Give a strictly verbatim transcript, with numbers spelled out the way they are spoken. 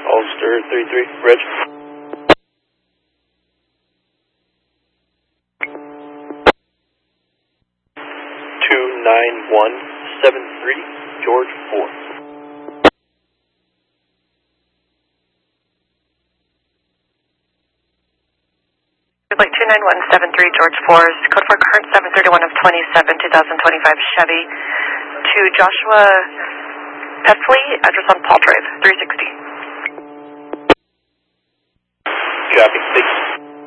Ulster three three, Reg. two nine one seven three, George four. Like two nine one seven three, George four, code for current seven thirty-one of twenty-seven, twenty twenty-five Chevy to Joshua Pesley, address on Paul Drive, three sixty. Copy, thanks.